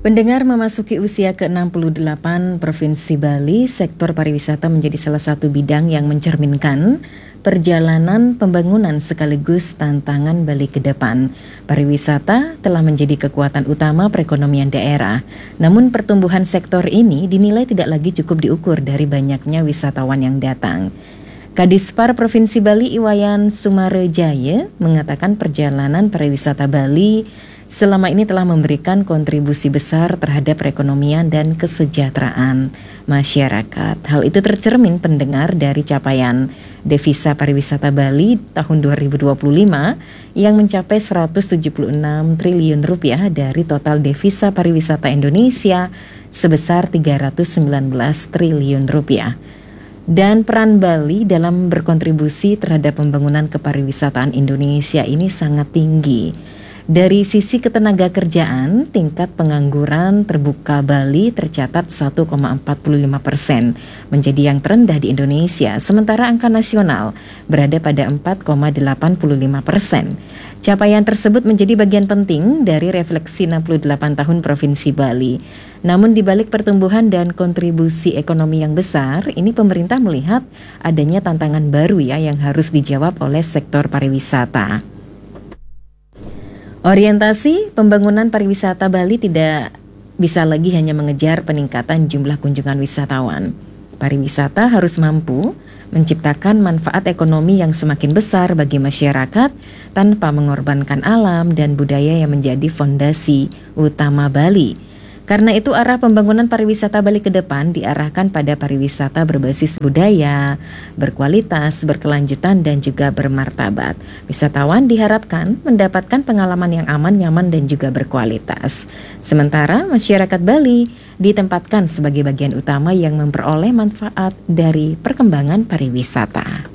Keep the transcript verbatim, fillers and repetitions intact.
Pendengar, memasuki usia ke enam puluh delapan Provinsi Bali, sektor pariwisata menjadi salah satu bidang yang mencerminkan perjalanan pembangunan sekaligus tantangan Bali ke depan. Pariwisata telah menjadi kekuatan utama perekonomian daerah. Namun pertumbuhan sektor ini dinilai tidak lagi cukup diukur dari banyaknya wisatawan yang datang. Kadispar Provinsi Bali Iwayan Sumarejaya mengatakan perjalanan pariwisata Bali selama ini telah memberikan kontribusi besar terhadap perekonomian dan kesejahteraan masyarakat. Hal itu tercermin pendengar dari capaian devisa pariwisata Bali tahun dua ribu dua puluh lima yang mencapai seratus tujuh puluh enam triliun rupiah dari total devisa pariwisata Indonesia sebesar tiga ratus sembilan belas triliun rupiah. Dan peran Bali dalam berkontribusi terhadap pembangunan kepariwisataan Indonesia ini sangat tinggi. Dari sisi ketenaga kerjaan, tingkat pengangguran terbuka Bali tercatat satu koma empat puluh lima persen, menjadi yang terendah di Indonesia, sementara angka nasional berada pada empat koma delapan puluh lima persen. Capaian tersebut menjadi bagian penting dari refleksi enam puluh delapan tahun Provinsi Bali. Namun di balik pertumbuhan dan kontribusi ekonomi yang besar, ini pemerintah melihat adanya tantangan baru ya yang harus dijawab oleh sektor pariwisata. Orientasi pembangunan pariwisata Bali tidak bisa lagi hanya mengejar peningkatan jumlah kunjungan wisatawan. Pariwisata harus mampu menciptakan manfaat ekonomi yang semakin besar bagi masyarakat tanpa mengorbankan alam dan budaya yang menjadi fondasi utama Bali. Karena itu arah pembangunan pariwisata Bali ke depan diarahkan pada pariwisata berbasis budaya, berkualitas, berkelanjutan dan juga bermartabat. Wisatawan diharapkan mendapatkan pengalaman yang aman, nyaman dan juga berkualitas. Sementara masyarakat Bali ditempatkan sebagai bagian utama yang memperoleh manfaat dari perkembangan pariwisata.